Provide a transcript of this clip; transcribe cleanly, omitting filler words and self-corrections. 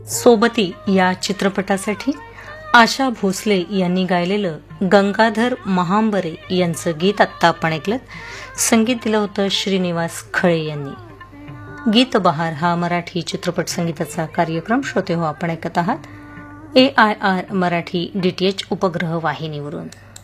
सोबती या चित्रपटासाठी आशा भोसले यांनी गायलेलं गंगाधर महांबरे यांचं गीत आत्ता आपण ऐकलं. संगीत दिलं होतं श्रीनिवास खळे यांनी. गीत बहार हा मराठी चित्रपट संगीताचा कार्यक्रम श्रोते हो आपण ऐकत आहात AIR मराठी DTH उपग्रह वाहिनीवरून.